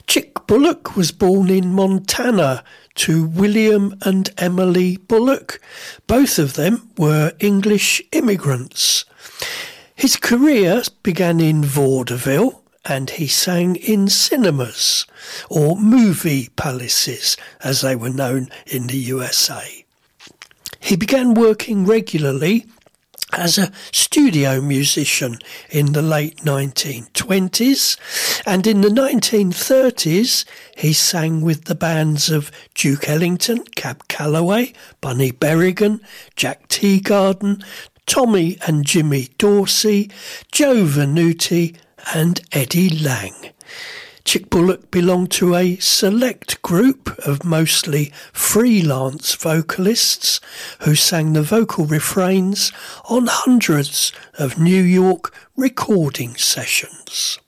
Chick Bullock was born in Montana to William and Emily Bullock. Both of them were English immigrants. His career began in vaudeville, and he sang in cinemas, or movie palaces, as they were known in the USA. He began working regularly as a studio musician in the late 1920s, and in the 1930s he sang with the bands of Duke Ellington, Cab Calloway, Bunny Berrigan, Jack Teagarden, Tommy and Jimmy Dorsey, Joe Venuti and Eddie Lang. Chick Bullock belonged to a select group of mostly freelance vocalists who sang the vocal refrains on hundreds of New York recording sessions.